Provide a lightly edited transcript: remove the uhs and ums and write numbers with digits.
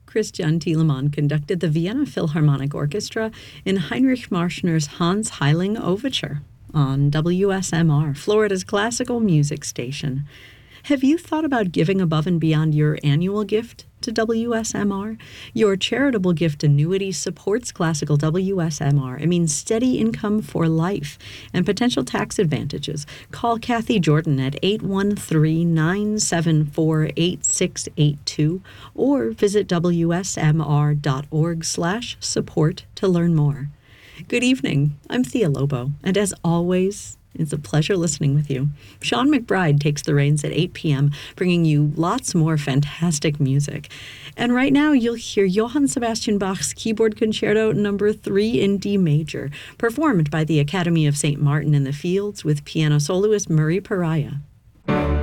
Christian Thielemann conducted the Vienna Philharmonic Orchestra in Heinrich Marschner's Hans Heiling Overture on WSMR, Florida's classical music station. Have you thought about giving above and beyond your annual gift to WSMR? Your charitable gift annuity supports classical WSMR. It means steady income for life and potential tax advantages. Call Kathy Jordan at 813-974-8682 or visit wsmr.org/support to learn more. Good evening. I'm Thea Lobo, and as always, it's a pleasure listening with you. Sean McBride takes the reins at 8 p.m., bringing you lots more fantastic music. And right now, you'll hear Johann Sebastian Bach's Keyboard Concerto No. 3 in D major, performed by the Academy of St. Martin in the Fields with piano soloist Murray Pariah.